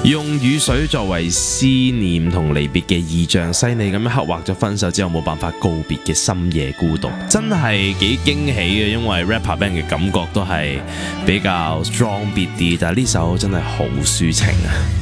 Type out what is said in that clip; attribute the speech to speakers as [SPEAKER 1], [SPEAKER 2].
[SPEAKER 1] 用雨水作為思念同離別嘅意象，細膩咁樣刻畫咗分手之後冇辦法告別嘅深夜孤獨，真係幾驚喜嘅。因為 rapper 俾人嘅感覺都係比較 strong beat 啲，但係呢首真係好抒情啊！